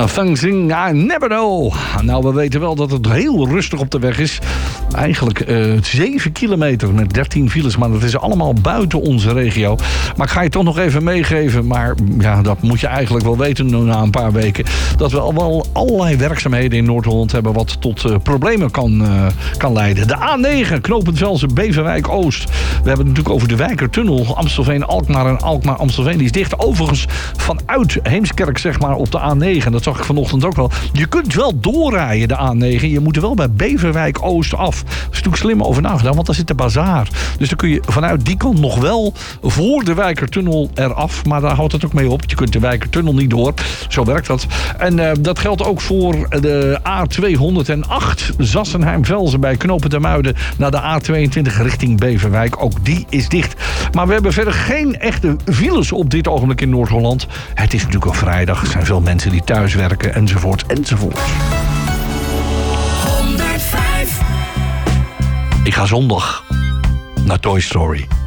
Something I never know. Nou, we weten wel dat het heel rustig op de weg is. Eigenlijk 7 kilometer met 13 files, maar dat is allemaal buiten onze regio. Maar ik ga je toch nog even meegeven, maar ja, dat moet je eigenlijk wel weten na een paar weken, dat we al wel allerlei werkzaamheden in Noord-Holland hebben wat tot problemen kan leiden. De A9, knooppunt Velzen, Beverwijk Oost. We hebben het natuurlijk over de Wijkertunnel, Amstelveen-Alkmaar en Alkmaar-Amstelveen. Die is dicht. Overigens vanuit Heemskerk, zeg maar, op de A9. Dat zag ik vanochtend ook wel. Je kunt wel doorrijden, de A9. Je moet er wel bij Beverwijk Oost af. Dat is natuurlijk slim over nagedacht, want daar zit de bazaar. Dus dan kun je vanuit die kant nog wel voor de Wijkertunnel eraf. Maar daar houdt het ook mee op. Je kunt de Wijkertunnel niet door. Zo werkt dat. En dat geldt ook voor de A208 Zassenheim-Velzen bij knooppunt Muiden naar de A22 richting Beverwijk. Ook die is dicht. Maar we hebben verder geen echte files op dit ogenblik in Noord-Holland. Het is natuurlijk al vrijdag. Er zijn veel mensen die thuis werken enzovoort enzovoort. 105. Ik ga zondag naar Toy Story.